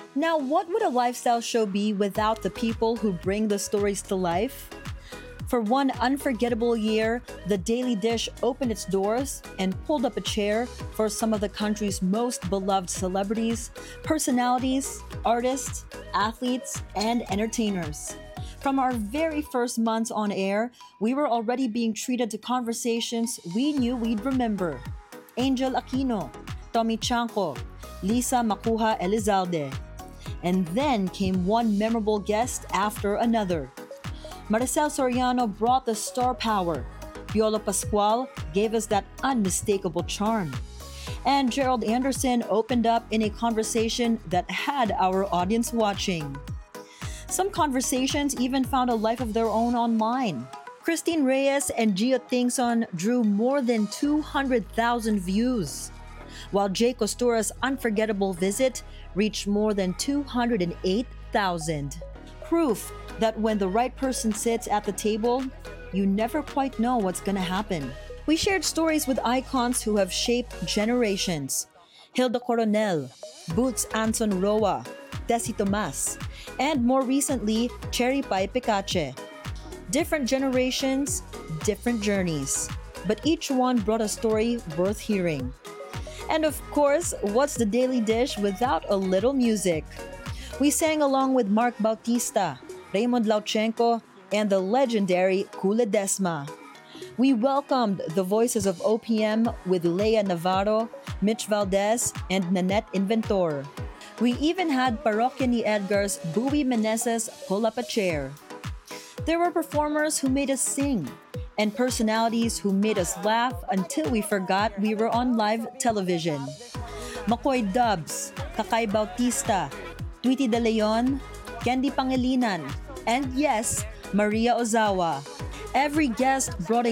Now, what would a lifestyle show be without the people who bring the stories to life? For one unforgettable year, the Daily Dish opened its doors and pulled up a chair for some of the country's most beloved celebrities, personalities, artists, athletes, and entertainers. From our very first months on air, we were already being treated to conversations we knew we'd remember. Angel Aquino, Tommy Chanco, Lisa Macuja Elizalde. And then came one memorable guest after another. Maricel Soriano brought the star power. Piolo Pascual gave us that unmistakable charm. And Gerald Anderson opened up in a conversation that had our audience watching. Some conversations even found a life of their own online. Christine Reyes and Gio Tingson drew more than 200,000 views, while Jay Costura's unforgettable visit reached more than 208,000. Proof that when the right person sits at the table, you never quite know what's gonna happen. We shared stories with icons who have shaped generations. Hilda Coronel, Boots Anson Roa, Tessie Tomas, and more recently, Cherry Pie Picache. Different generations, different journeys, but each one brought a story worth hearing. And of course, what's the Daily Dish without a little music? We sang along with Mark Bautista, Raymond Lauchenko, and the legendary Kule Desma. We welcomed the voices of OPM with Leia Navarro, Mitch Valdez, and Nanette Inventor. We even had Parokya ni Edgar's Bowie Meneses pull up a chair. There were performers who made us sing, and personalities who made us laugh until we forgot we were on live television. McCoy Dubs, Kakay Bautista, Tweety De Leon, Candy Pangilinan, and yes, Maria Ozawa. Every guest brought a